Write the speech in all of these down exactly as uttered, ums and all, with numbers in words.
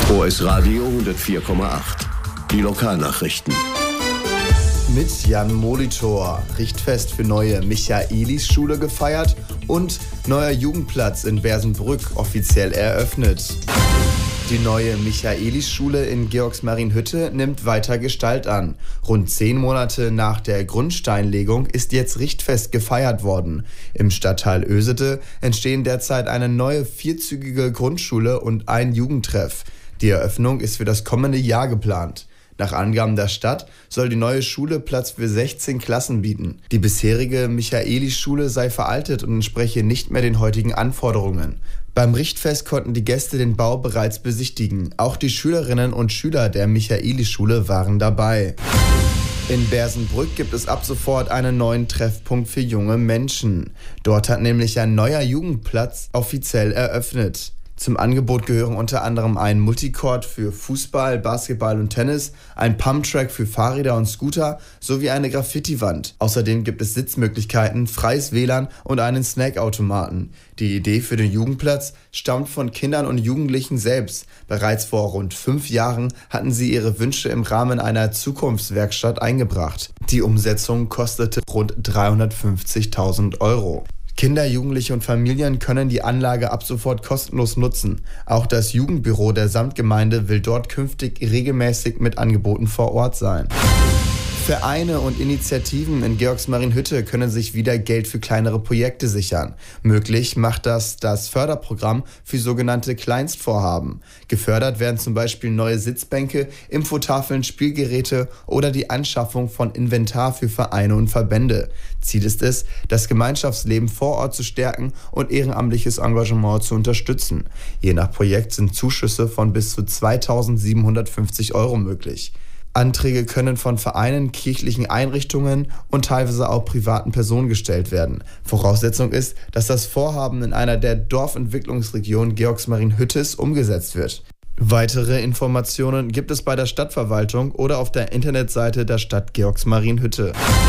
O S Radio hundertvier Komma acht. Die Lokalnachrichten. Mit Jan Molitor. Richtfest für neue Michaelis-Schule gefeiert und neuer Jugendplatz in Bersenbrück offiziell eröffnet. Die neue Michaelis-Schule in Georgsmarienhütte nimmt weiter Gestalt an. Rund zehn Monate nach der Grundsteinlegung ist jetzt Richtfest gefeiert worden. Im Stadtteil Oesede entstehen derzeit eine neue vierzügige Grundschule und ein Jugendtreff. Die Eröffnung ist für das kommende Jahr geplant. Nach Angaben der Stadt soll die neue Schule Platz für sechzehn Klassen bieten. Die bisherige Michaelis-Schule sei veraltet und entspreche nicht mehr den heutigen Anforderungen. Beim Richtfest konnten die Gäste den Bau bereits besichtigen. Auch die Schülerinnen und Schüler der Michaelis-Schule waren dabei. In Bersenbrück gibt es ab sofort einen neuen Treffpunkt für junge Menschen. Dort hat nämlich ein neuer Jugendplatz offiziell eröffnet. Zum Angebot gehören unter anderem ein Multicourt für Fußball, Basketball und Tennis, ein Pumptrack für Fahrräder und Scooter sowie eine Graffiti-Wand. Außerdem gibt es Sitzmöglichkeiten, freies W L A N und einen Snackautomaten. Die Idee für den Jugendplatz stammt von Kindern und Jugendlichen selbst. Bereits vor rund fünf Jahren hatten sie ihre Wünsche im Rahmen einer Zukunftswerkstatt eingebracht. Die Umsetzung kostete rund dreihundertfünfzigtausend Euro. Kinder, Jugendliche und Familien können die Anlage ab sofort kostenlos nutzen. Auch das Jugendbüro der Samtgemeinde will dort künftig regelmäßig mit Angeboten vor Ort sein. Vereine und Initiativen in Georgsmarienhütte können sich wieder Geld für kleinere Projekte sichern. Möglich macht das das Förderprogramm für sogenannte Kleinstvorhaben. Gefördert werden zum Beispiel neue Sitzbänke, Infotafeln, Spielgeräte oder die Anschaffung von Inventar für Vereine und Verbände. Ziel ist es, das Gemeinschaftsleben vor Ort zu stärken und ehrenamtliches Engagement zu unterstützen. Je nach Projekt sind Zuschüsse von bis zu zweitausendsiebenhundertfünfzig Euro möglich. Anträge können von Vereinen, kirchlichen Einrichtungen und teilweise auch privaten Personen gestellt werden. Voraussetzung ist, dass das Vorhaben in einer der Dorfentwicklungsregionen Georgsmarienhüttes umgesetzt wird. Weitere Informationen gibt es bei der Stadtverwaltung oder auf der Internetseite der Stadt Georgsmarienhütte.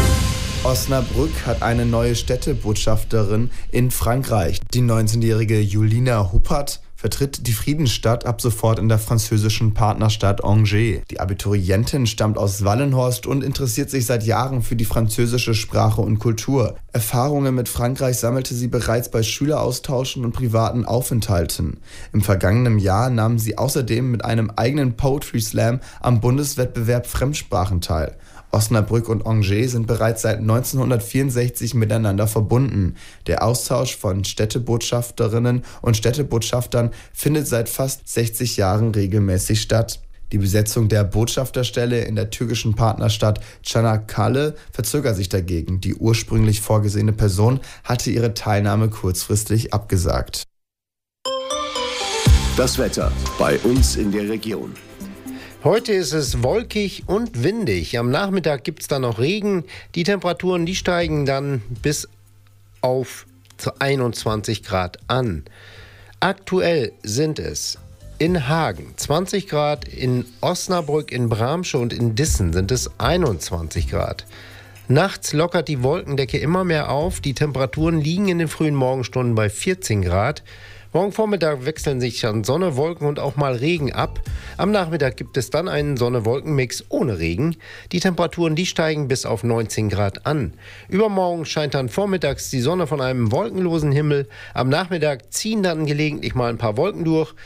Osnabrück hat eine neue Städtebotschafterin in Frankreich. Die neunzehnjährige Julina Huppert vertritt die Friedensstadt ab sofort in der französischen Partnerstadt Angers. Die Abiturientin stammt aus Wallenhorst und interessiert sich seit Jahren für die französische Sprache und Kultur. Erfahrungen mit Frankreich sammelte sie bereits bei Schüleraustauschen und privaten Aufenthalten. Im vergangenen Jahr nahm sie außerdem mit einem eigenen Poetry Slam am Bundeswettbewerb Fremdsprachen teil. Osnabrück und Angers sind bereits seit neunzehnhundertvierundsechzig miteinander verbunden. Der Austausch von Städtebotschafterinnen und Städtebotschaftern findet seit fast sechzig Jahren regelmäßig statt. Die Besetzung der Botschafterstelle in der türkischen Partnerstadt Çanakkale verzögert sich dagegen. Die ursprünglich vorgesehene Person hatte ihre Teilnahme kurzfristig abgesagt. Das Wetter bei uns in der Region. Heute ist es wolkig und windig. Am Nachmittag gibt es dann noch Regen. Die Temperaturen, die steigen dann bis auf einundzwanzig Grad an. Aktuell sind es in Hagen zwanzig Grad, in Osnabrück, in Bramsche und in Dissen sind es einundzwanzig Grad. Nachts lockert die Wolkendecke immer mehr auf. Die Temperaturen liegen in den frühen Morgenstunden bei vierzehn Grad. Morgen Vormittag wechseln sich dann Sonne, Wolken und auch mal Regen ab. Am Nachmittag gibt es dann einen Sonne-Wolken-Mix ohne Regen. Die Temperaturen, die steigen bis auf neunzehn Grad an. Übermorgen scheint dann vormittags die Sonne von einem wolkenlosen Himmel. Am Nachmittag ziehen dann gelegentlich mal ein paar Wolken durch.